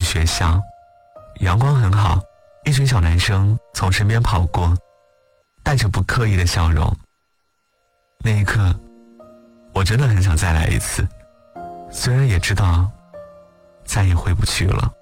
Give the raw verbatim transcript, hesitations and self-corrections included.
学校，阳光很好，一群小男生从身边跑过，带着不刻意的笑容。那一刻，我真的很想再来一次，虽然也知道再也回不去了。